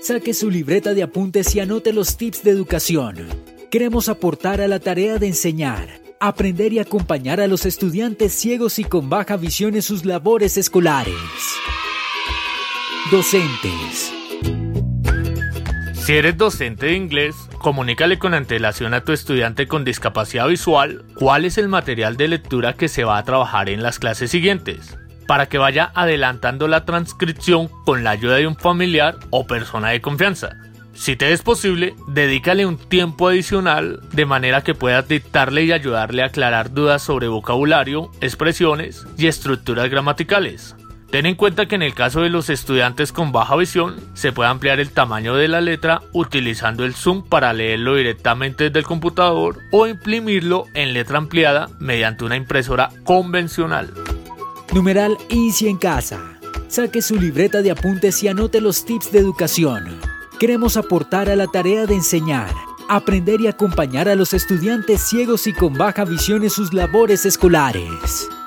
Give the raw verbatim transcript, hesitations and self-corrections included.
Saque su libreta de apuntes y anote los tips de educación. Queremos aportar a la tarea de enseñar, aprender y acompañar a los estudiantes ciegos y con baja visión en sus labores escolares. Docentes. Si eres docente de inglés, comunícale con antelación a tu estudiante con discapacidad visual cuál es el material de lectura que se va a trabajar en las clases siguientes, para que vaya adelantando la transcripción con la ayuda de un familiar o persona de confianza. Si te es posible, dedícale un tiempo adicional de manera que puedas dictarle y ayudarle a aclarar dudas sobre vocabulario, expresiones y estructuras gramaticales. Ten en cuenta que en el caso de los estudiantes con baja visión, se puede ampliar el tamaño de la letra utilizando el zoom para leerlo directamente desde el computador o imprimirlo en letra ampliada mediante una impresora convencional. Numeral Easy en casa. Saque su libreta de apuntes y anote los tips de educación. Queremos aportar a la tarea de enseñar, aprender y acompañar a los estudiantes ciegos y con baja visión en sus labores escolares.